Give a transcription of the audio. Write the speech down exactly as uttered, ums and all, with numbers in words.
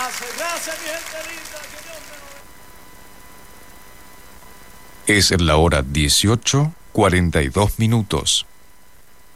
Gracias, gracias, mi gente linda. Que Dios me lo... Es la hora dieciocho, cuarenta y dos minutos.